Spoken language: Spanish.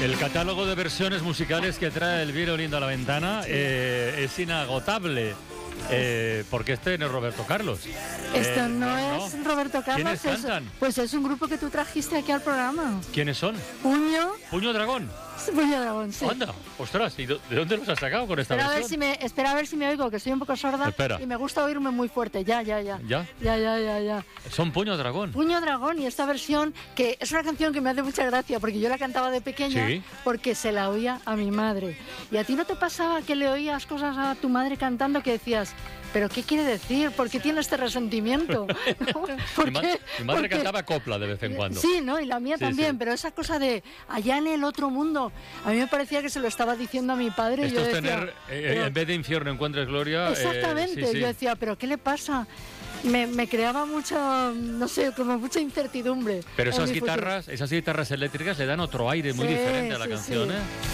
El catálogo de versiones musicales que trae el Vino Lindo a la Ventana es inagotable. Porque este no es Roberto Carlos. Esto no es Roberto Carlos. ¿Quiénes cantan? Pues es un grupo que tú trajiste aquí al programa. ¿Quiénes son? Puño Dragón. Puño Dragón, sí. Anda, ostras, ¿y de dónde los has sacado con esta versión? Espera a ver si me oigo, que soy un poco sorda. Espera. Y me gusta oírme muy fuerte. Ya. ¿Ya? Ya. Son Puño Dragón. Puño Dragón, y esta versión, que es una canción que me hace mucha gracia, porque yo la cantaba de pequeña, ¿Sí? Porque se la oía a mi madre. ¿Y a ti no te pasaba que le oías cosas a tu madre cantando que decías, pero qué quiere decir? ¿Por qué tiene este resentimiento? Mi madre cantaba copla de vez en cuando. Sí, ¿no? Y la mía también, sí. pero esa cosa de allá en el otro mundo, a mí me parecía que se lo estaba diciendo a mi padre. Esto y yo es decía, tener, en vez de infierno encuentres gloria. Exactamente, Sí. Yo decía, ¿pero qué le pasa? Me creaba mucha, no sé, como mucha incertidumbre. Pero esas guitarras eléctricas le dan otro aire muy diferente a la canción, ¿eh?